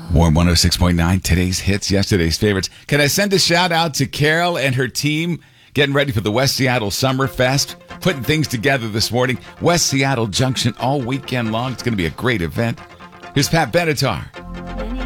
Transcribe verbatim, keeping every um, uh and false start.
Warm one oh six point nine, today's hits, yesterday's favorites. Can I send a shout out to Carol and her team getting ready for the West Seattle Summer Fest, putting things together this morning. West Seattle Junction all weekend long. It's going to be a great event. Here's Pat Benatar.